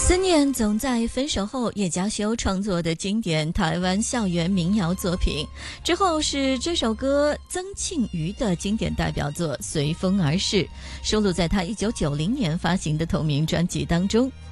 思念总在分手后，叶嘉修创作的经典台湾校园民谣作品，之后是这首歌曾庆瑜的经典代表作《随风而逝》，收录在他1990年发行的同名专辑当中。